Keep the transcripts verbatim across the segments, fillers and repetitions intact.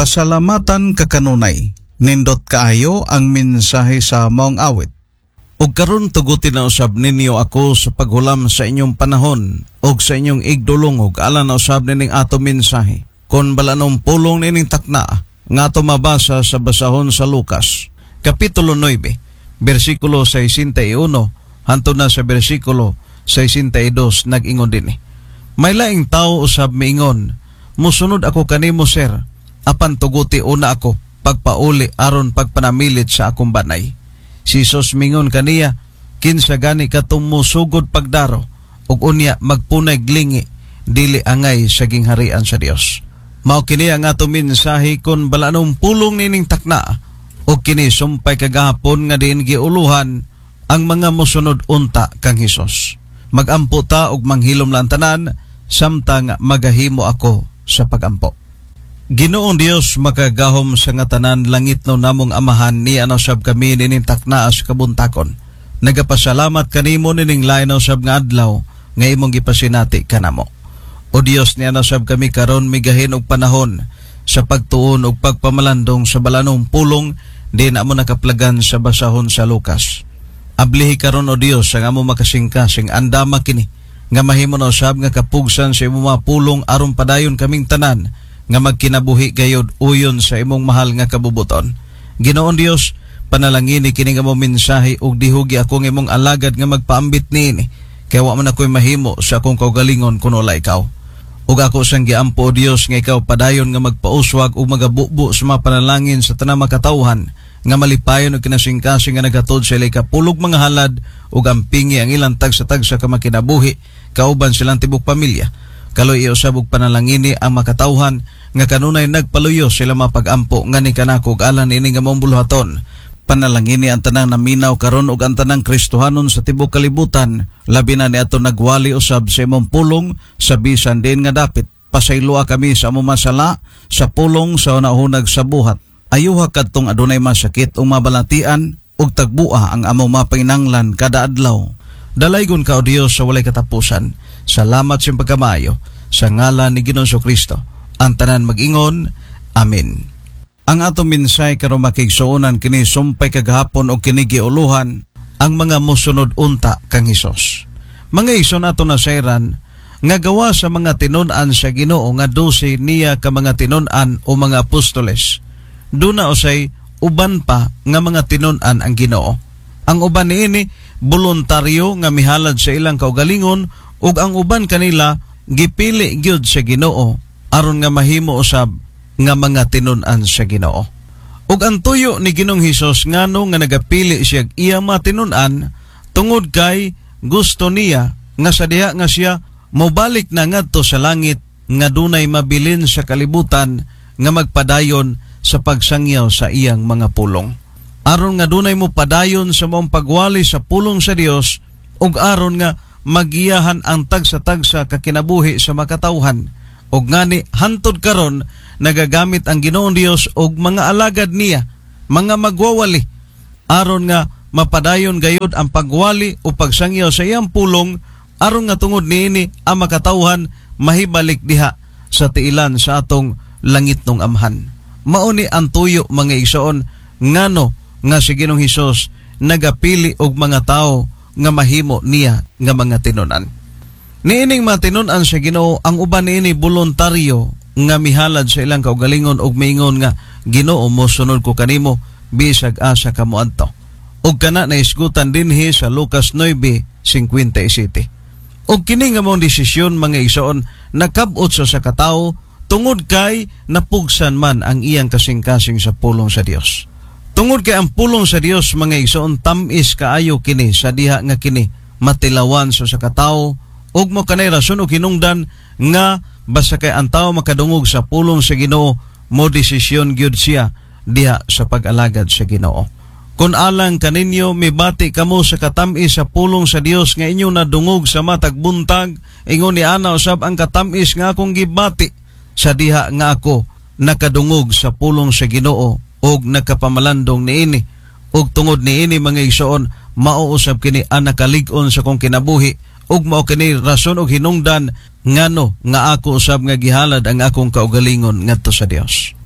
Pasalamatan kakanunay, nindot kaayo ang mensahe sa maong awit. Ug karon tugutin na usab ninyo ako sa paghulam sa inyong panahon ug sa inyong igdulong ug alan na usab nining ato mensahe. Kon balanong pulong nining takna nga ato mabasa sa basahon sa Lucas, Kapitulo nine, versikulo sixty-one, hanto na sa versikulo sixty-two, nag-ingon din eh. May laing tao usab miingon, musunod ako kanimo sir, apan tuguti una ako pagpauli aron pagpanamilit sa akong banay. Si Jesus mingon kaniya, kinsa gani katong musugod pagdaro ug unya magpunay glingi dili angay sa gingharian sa Dios. Mao kini ang ato mensahe kon balanong pulong nining takna ug kini sumpay kagahapon nga diin giuluhan ang mga mosunod unta kang Hesus. Magampo ta ug manghilom lang tanan samtang magahimo ako sa pagampo. Ginoong Dios makagahom sa nga tanan langit no namong amahan ni ano sab kami nining takna as kabuntakon. Nagapasalamat kanimo nining lain no sab nga adlaw nga imong gipasinati kanamo. O Dios ni ano sab kami karon migahin og panahon sa pagtuon og pagpamalandong sa balanong pulong di na mo nakaplagan sa basahon sa Lucas. Ablihi karon o Dios ang amo makasingkasing andama kini nga mahimo na usab nga kapugsan sa imong mga pulong aron padayon kaming tanan nga magkinabuhi gayud uyon sa imong mahal nga kabubuton. Ginoon Dios, panalangini kini nga mo mensahe ug dihugi akong imong alagad nga magpaambit niini kay wa man ako'y mahimo sa akong kaugalingon kuno la ikaw. Ug ako sang giampo o Dios nga ikaw padayon nga magpauswag ug magabubo sa mga panalangin sa tanang makatawhan nga malipayon og kinasingkasing nga nagatod sa ilay kapulog mga halad ug ampingi ang ilang tagsa-tagsa ka makinabuhi kauban silang tibok pamilya. Kaloy iusab og panalangini ang makatawhan nga kanunay nagpaluyo sila mapag-ampo nga ni kanako ug alan ini nga maong buluhaton. Panalangini ang tanang naminaw karon ug ang tanang Kristohanon sa tibok kalibutan, labi na ni ato nagwali usab sa imong pulong sa bisan din nga dapit pasayloa kami sa among masala sa pulong sa unahunag sa buhat. Ayuha kadtong adunay masakit o mabalatian ug tagbua ang among mapainanglan kada adlaw. Dalaygon ka o Dios sa walay katapusan. Salamat sa pagkamayo sa ngalan ni Ginoong Kristo. Ang tanan mag-ingon, Amen. Ang atong mensahe karon makigsuonan kini sumpay kagahapon o kini giuluhan ang mga mosunod unta kang Hesus. Mga ison ato na sayran nga gawa sa mga tinun-an sa Ginoo nga dose niya ka mga tinun-an o mga apostoles. Duna usay uban pa nga mga tinun-an ang Ginoo. Ang uban niini voluntaryo nga mihalad sa ilang kaugalingon ug ang uban kanila gipili gyud sa Ginoo aron nga mahimo usab nga mga tinun-an sa Ginoo. Ug ang tuyo ni Ginoong Hesus ngano nga nagapili siya iya matinun-an tungod kay gusto niya nga sa diha nga siya mobalik na ngadto sa langit nga dunay mabilin sa kalibutan nga magpadayon sa pagsangyaw sa iyang mga pulong. Aron nga dunay mo padayon sa mong pagwali sa pulong sa Dios ug aron nga magiyahan ang tagsa-tagsa kakinabuhi sa makatawhan. Og ngani hantod karon nagagamit ang Ginoong Dios og mga alagad niya, mga magwawali, aron nga mapadayon gayud ang pagwali o pagsangyaw sa iyang pulong aron nga tungod niini ang makatawhan mahibalik diha sa tiilan sa atong langit nung amhan. Mauni ang tuyo mga igsoon ngano nga si Ginoong Hesus nagapili og mga tao nga mahimo niya nga mga tinunan. Niining mga tinunan sa Ginoo ang uban niini voluntaryo nga mihalad sa ilang kaugalingon og miingon nga Ginoo mosunod ko kanimo bisag asa kamo adto. Og kana naisgutan dinhi sa Lucas nine fifty-seven. Og kini nga mong desisyon mga igsoon nakab-ot sa sa katawo tungod kay napugsan man ang iyang kasing-kasing sa pulong sa Dios. Tungod kay ang pulong sa Dios mga igsoon tamis kaayo kini sa diha nga kini matilawan sa sa katawo ug mo kanay rason o kinungdan nga basta kay ang tao makadungog sa pulong sa Ginoo mo desisyon gyud siya diha sa pag-alagad sa Ginoo. Kung alang kaninyo mibati kamo sa katamis sa pulong sa Dios nga inyo nadungog sa matag buntag, ingon ni ana usab ang katamis nga akong gibati sa diha nga ako nakadungog sa pulong sa Ginoo og nakapamalandong niini. Ug tungod niini mga igsoon mauusab kini ang nakalig-on sa kong kinabuhi ug mao kini rason og hinungdan ngano nga ako usab nga gihalad ang akong kaugalingon ngadto sa Dios.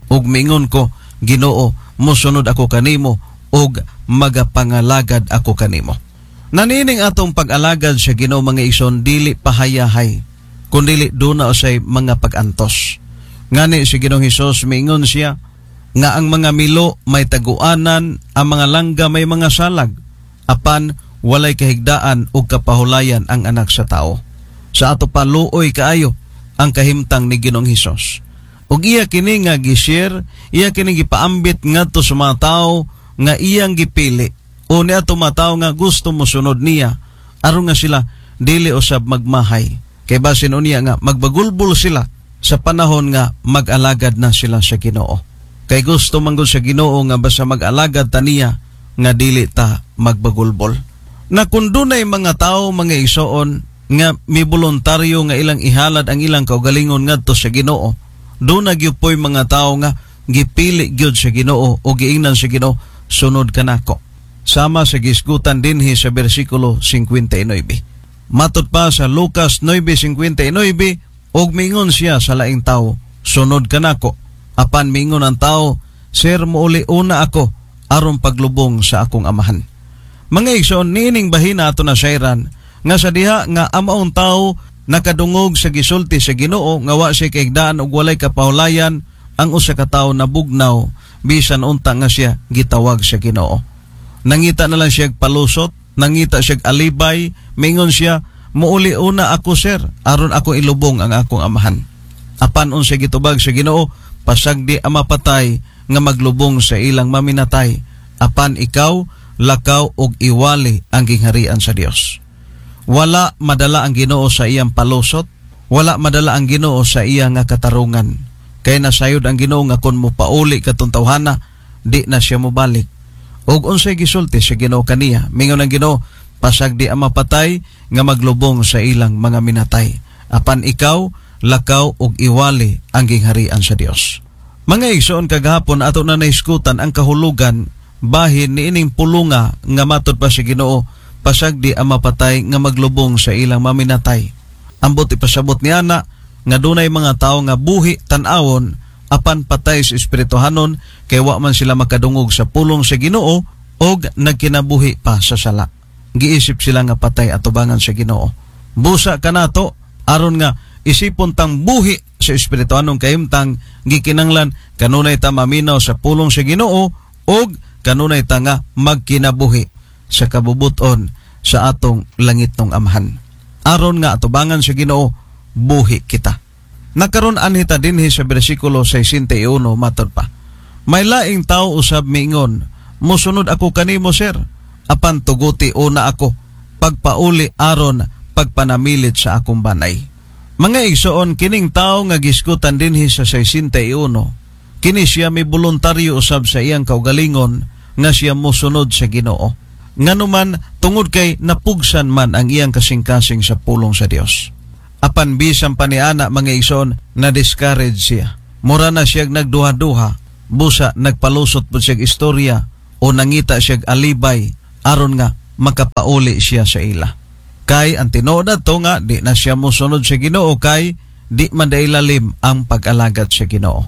ug mingon ko, Ginoo, mosunod ako kanimo ug magapangalagad ako kanimo. Nanining atong pag-alagad sa Ginoo mga ison dili pahayahay, kundili duna usay mga pag-antos. Ngani si Ginoong Hesus mingon siya nga ang mga milo may taguanan, ang mga langga may mga salag, apan walay kahigdaan ug kapahulayan ang anak sa tao. Sa ato pa luoy kaayo ang kahimtang ni Ginoong Hesus. Ug iya kini nga gi-share, iya kini gipaambit ngadto sa mga tao nga iyang gipili. O niya ato mga tao nga gusto mo sunod niya, aron nga sila dili usab magmahay. Kay basin unya nga magbagulbol sila sa panahon nga mag-alagad na sila sa Ginoo. Kay gusto man gud sa Ginoo nga basta mag-alagad ta niya nga dili ta magbagulbol. Na kun dunay mga tao mga igsoon nga mi voluntaryo nga ilang ihalad ang ilang kaugalingon ngadto sa Ginoo, doon na gyupoy mga tao nga gipili gyud sa Ginoo o giingnan sa Ginoo, sunod kanako. Sama sa gisgutan dinhi sa bersikulo fifty-nine. Matud pa sa Lucas nine fifty-nine, og mingon siya sa laing tao, sunod kanako. Apan mingon ang tao, Sir, mouli una ako aron paglubong sa akong amahan. Mga igsoon, nining bahina ato na sayran nga sa diha nga amaong tao nakadungog sa gisulti sa Ginoo nga wa siya kaigdaan og walay kapahulayan, ang usa ka tawo nabugnaw bisan unta nga siya gitawag sa Ginoo. Nangita na lang siya palusot, nangita siya alibay, mingon siya, muuli una ako sir, aron ako ilubong ang akong amahan. Apan unsa gitubag sa Ginoo, pasagdi ang mapatay nga maglubong sa ilang maminatay, apan ikaw lakaw og iwali ang gingharian sa Dios. Wala madala ang Ginoo sa iyang palusot, wala madala ang Ginoo sa iyang nga katarungan. Kay nasayod ang Ginoo nga kun mo pauli katong tawhana, di na siya mobalik. Og unsay gisulti sa Ginoo kaniya, mingon ang Ginoo, pasagdi ang mapatay nga maglubong sa ilang mga minatay, apan ikaw lakaw og iwali ang gingharian sa Dios. Mga igsoon, kagahapon ato na naiskutan ang kahulugan bahin ni ining pulunga nga matud pa si Ginoo, pasagdi ang mapatay nga maglubong sa ilang maminatay. Ambot ipasabot niya na nga dunay mga tao nga buhi tan-awon apan patay sa espirituhanon, kay wa man sila makadungog sa pulong sa Ginoo og nagkinabuhi pa sa sala. Giisip sila nga patay atubangan sa Ginoo. Busa kanato aron nga isipon tang buhi sa espirituhanong kahimtang, gikinanglan kanunay ta maminaw sa pulong sa Ginoo og kanunay ta nga magkinabuhi sa kabubuton sa atong langitnong amahan. Aron nga atubangan sa Ginoo, buhi kita. Nakaron anhita dinhi sa bersikulo sixty-one matod pa, may laing tao usab miingon, musunod ako kanimo sir, apan tuguti una ako pagpauli aron pagpanamilit sa akong banay. Mga igsoon, kining tao nga giskutan dinhi sa sixty-one, kini siya may voluntaryo usab sa iyang kaugalingon nga siya mosunod sa Ginoo. Nganuman tungod kay napugsan man ang iyang kasing-kasing sa pulong sa Dios. Apan bisan pa ni ana mga igsoon, na discourage siya. Mura na siya nagduha-duha, busa nagpalusot po siya istorya o nangita siya alibay aron nga makapauli siya sa ila. Kay ang tinuod ato nga di na siya mosunod sa Ginoo, kay di man dailalim ang pag-alagad sa Ginoo.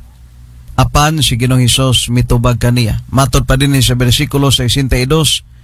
Apan si Ginoong Hesus mitubag kaniya. Matod pa din sa bersikulo sixty-two,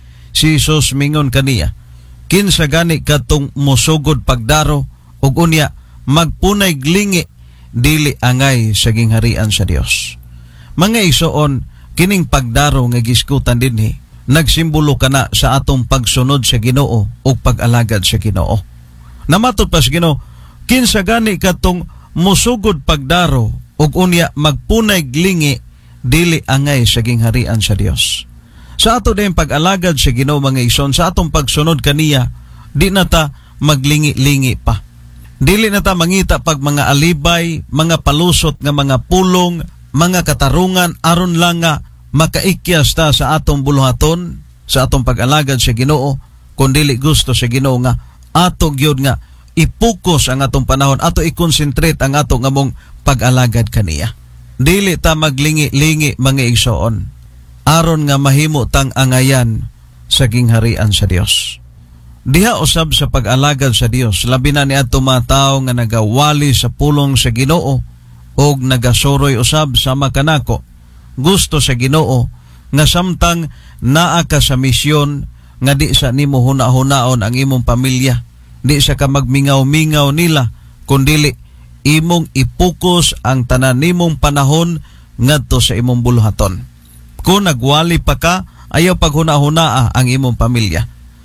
si Hesus mingon kaniya, kinsa gani katong mosugod pagdaro ug unya magpunay glingi, dili angay sa gingharian sa Dios. Mga igsoon, kining pagdaro nga giskutan dinhi nagsimbolo kana sa atong pagsunod sa Ginoo ug pag-alagad sa Ginoo. Namatod pa sa Ginoo, kinsa gani katong mosugod pagdaro ug unya magpunay glingi, dili angay sa gingharian sa Dios. Sa ato din pag-alagad sa Ginoo mga igsoon, sa atong pagsunod kaniya, di na ta maglingi-lingi pa. Dili na ta mangita pag mga alibay, mga palusot nga mga pulong, mga katarungan aron lang nga makaikyas ta sa atong buluhaton, sa atong pag-alagad sa Ginoo, kun dili gusto sa Ginoo nga ato gyud nga ipokus ang atong panahon, ato i-concentrate ang atong among pag-alagad kaniya. Dili ta maglingi-lingi mga igsoon, aron nga mahimo tang angayan sa gingharian sa Dios. Diha usab sa pag-alagad sa Dios, labi na ni adto mga tawo nga nagawali sa pulong sa Ginoo og nagasoroy usab sama kanako. Gusto sa Ginoo nga samtang naa ka sa misyon nga di sa nimo huna-hunaon ang imong pamilya, di sa ka magmingaw-mingaw nila, kundili imong ipokus ang tanan nimong panahon ngadto sa imong buluhaton. Kung nagwali pa ka, ayaw paghuna-hunaa ang imong pamilya.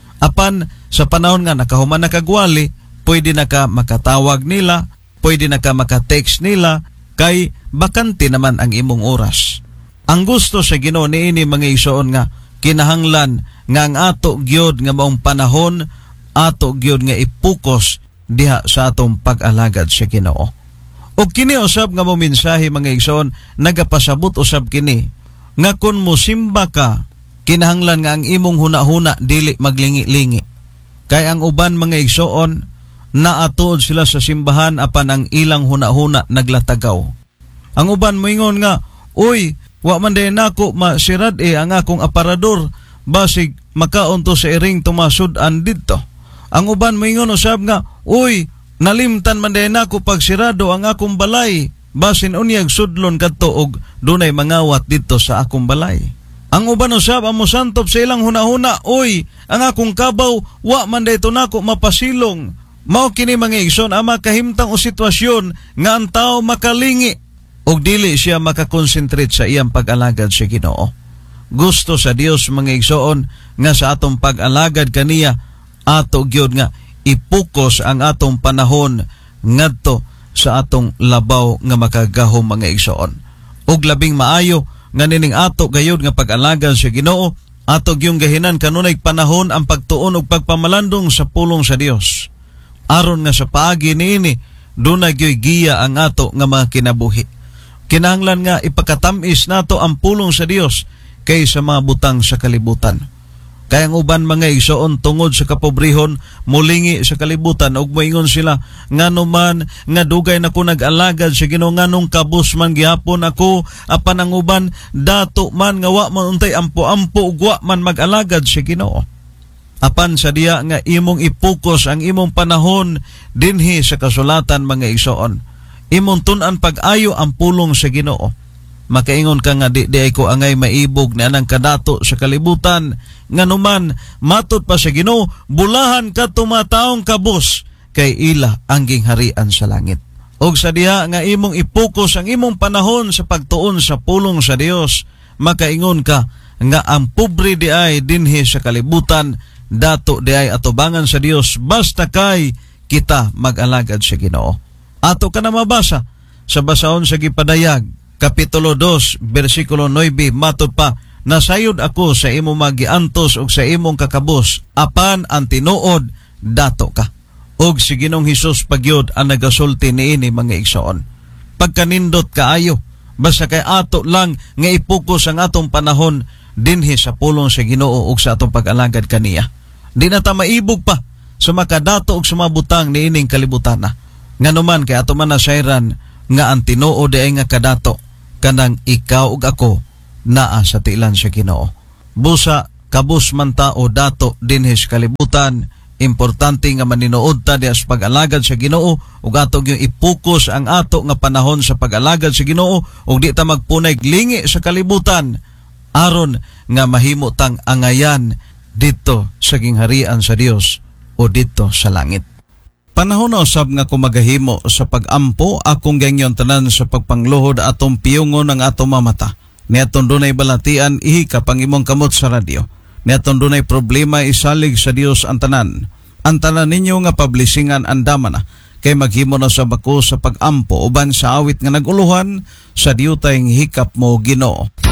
Apan sa panahon nga nakahuman na kagwali, pwede na ka makatawag nila, pwede na ka makatext nila, kay bakante naman ang imong oras. Ang gusto sa Ginoo niini mga igsoon nga kinahanglan nga ang ato gyud nga maong panahon, ato gyud nga ipukos diha sa atong pag-alagad sa Ginoo. O kini usab nga mo mensahe mga igsoon, nagapasabot usab kini nga kun mosimba ka, kinahanglan nga ang imong huna-huna dili maglingi-lingi. Kay ang uban mga igsoon, naatuod sila sa simbahan apan ang ilang huna-huna naglatagaw. Ang uban moingon nga, uy, wa man day nako masirad eh ang akong aparador, basig makaon to sa iring tumasud-an didto. Ang uban moingon usab nga, uy, nalimtan man day nako pagsirado ang akong balay, basin unyag sudlon kadto og dunay mangawat didto sa akong balay. Ang uban usab amo santop sa ilang hunahuna, uy, ang akong kabaw wa man day to nako mapasilong. Mao kini mga igsoon ang makahimtang o sitwasyon nga ang tao makalingi og dili siya makakonsentrate sa iyang pag-alagad sa Ginoo. Gusto sa Dios mga igsoon nga sa atong pag-alagad kaniya, ato gyud nga ipukos ang atong panahon ngadto sa atong labaw nga makagahom mga igsoon. Og labing maayo nga nining ato gayud nga pag-alagad sa Ginoo, ato gyung gahinan kanunay panahon ang pagtuon og pagpamalandong sa pulong sa Dios. Aron nga sa paagi niini dunay gyoy giya ang ato nga mga kinabuhi. Kinahanglan nga ipakatamis nato ang pulong sa Dios kaysa mga butang sa kalibutan. Kaya ang uban mga igsoon tungod sa kapobrehon mulingi sa kalibutan og moingon sila nganuman nga dugay na ko nag-alagad sa Ginoo, nganong kabus man gihapon ako, apan ang uban dato man nga wa man untay ampo-ampo ug wa man mag-alagad sa Ginoo. Apan sa diya nga imong ipukos ang imong panahon dinhi sa kasulatan mga igsoon, imong tun-an pag-ayo ang pulong sa Ginoo. Makaingon ka nga di di ay ko angay maibog na anang kadato sa kalibutan, nganuman matud pa sa Ginoo, bulahan ka tumataong kabus kay ila ang gingharian sa langit. Og sa diha nga imong ipukos ang imong panahon sa pagtuon sa pulong sa Dios, makaingon ka nga ang pobre di ay dinhi sa kalibutan, dato di ay atubangan sa Dios basta kay kita mag-alagad sa Ginoo. Ato ka na mabasa sa basahon sa gipadayag kapitulo two bersikulo nine, matud pa, nasayod ako sa imong magiantos ug sa imong kakabus, apan ang tinuod dato ka. Og si Ginoong Hesus pagyud ang nagasulti niini mga igsoon. Pagkanindot kaayo, basta kay ato lang nga ipukos ang atong panahon dinhi sa pulong sa Ginoo ug sa atong pag-alagad kaniya. Di na ta maibog pa sa makadato og sumabutang niining kalibutan na. Nganuman kay ato man nasayran nga ang tinuod ay nga kadato kanang ikaw ug ako naa sa tiilan sa Ginoo. Busa kabus man ta o dato dinhi sa kalibutan, importante nga maninuod ta diha sa pag-alagad sa Ginoo ug ato gyud ipukos ang ato nga panahon sa pag-alagad sa Ginoo ug di ta magpunay lingi sa kalibutan aron nga mahimo tang angayan dito sa gingharian sa Dios o dito sa langit. Panahon na usab nga kumagahimo sa pag-ampo akong gangyon tanan sa pagpangluhod atong piyungon ang atong mamata. Niaton dunay balatian ihika pang imong kamot sa radyo. Niaton dunay problema isalig sa Dios ang tanan. Ang tanan ninyo nga publishingan andama na kay maghimo na sa bako sa pag-ampo uban sa awit nga naguluhan sa diyutay hikap mo Ginoo.